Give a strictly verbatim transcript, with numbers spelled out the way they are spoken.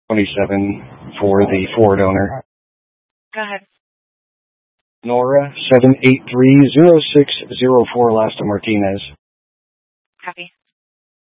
twenty-seven for the Ford owner. Go ahead. Nora, seven eight three zero six zero four, Lasta Martinez. Copy.